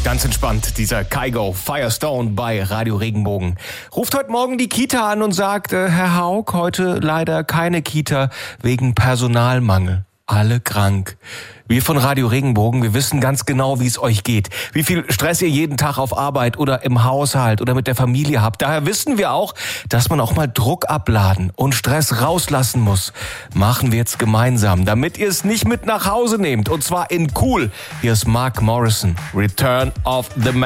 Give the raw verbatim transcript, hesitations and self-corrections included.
Ganz entspannt, dieser Kygo Firestone bei Radio Regenbogen. Ruft heute Morgen die Kita an und sagt, äh, Herr Haug, heute leider keine Kita wegen Personalmangel. Alle krank. Wir von Radio Regenbogen, wir wissen ganz genau, wie es euch geht. Wie viel Stress ihr jeden Tag auf Arbeit oder im Haushalt oder mit der Familie habt. Daher wissen wir auch, dass man auch mal Druck abladen und Stress rauslassen muss. Machen wir jetzt gemeinsam, damit ihr es nicht mit nach Hause nehmt. Und zwar in cool. Hier ist Mark Morrison. Return of the Man.